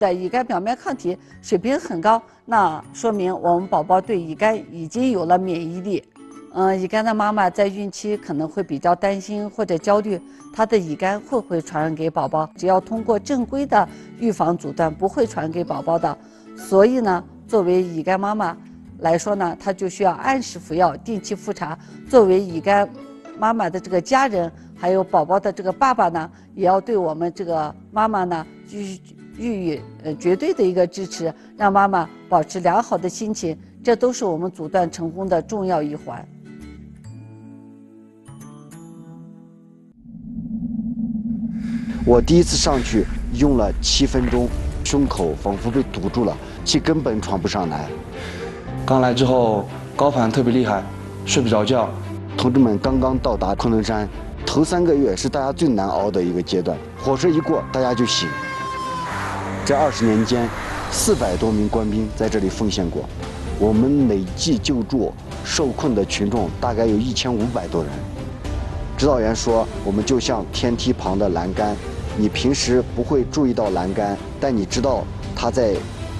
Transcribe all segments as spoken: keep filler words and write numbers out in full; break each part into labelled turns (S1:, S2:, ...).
S1: 的乙肝表面抗体水平很高，那说明我们宝宝对乙肝已经有了免疫力。嗯，乙肝的妈妈在孕期可能会比较担心或者焦虑，她的乙肝会不会传染给宝宝？只要通过正规的预防阻断，不会传给宝宝的。所以呢，作为乙肝妈妈来说呢，她就需要按时服药，定期复查。作为乙肝妈妈的这个家人，还有宝宝的这个爸爸呢，也要对我们这个妈妈呢，予予以呃绝对的一个支持，让妈妈保持良好的心情，这都是我们阻断成功的重要一环。
S2: 我第一次上去用了七分钟，胸口仿佛被堵住了，气根本喘不上来。
S3: 刚来之后高反特别厉害，睡不着觉。
S2: 同志们刚刚到达昆仑山，头三个月是大家最难熬的一个阶段，火车一过大家就醒。这二十年间，四百多名官兵在这里奉献过，我们累计救助受困的群众大概有一千五百多人。指导员说，我们就像天梯旁的栏杆，你平时不会注意到栏杆，但你知道它在。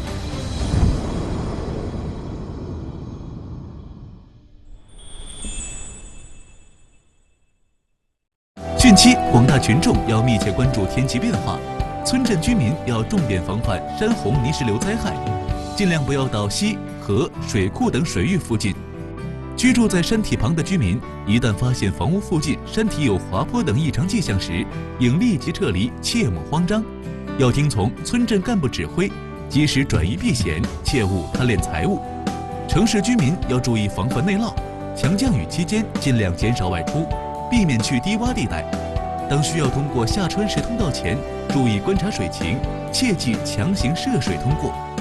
S4: 汛期，广大群众要密切关注天气变化，村镇居民要重点防范山洪泥石流灾害，尽量不要到溪、河、水库等水域附近。居住在山体旁的居民，一旦发现房屋附近山体有滑坡等异常迹象时，应立即撤离，切莫慌张。要听从村镇干部指挥，及时转移避险，切勿贪恋财物。城市居民要注意防范内涝，强降雨期间尽量减少外出，避免去低洼地带。当需要通过下穿石通道前，注意观察水情，切忌强行涉水通过。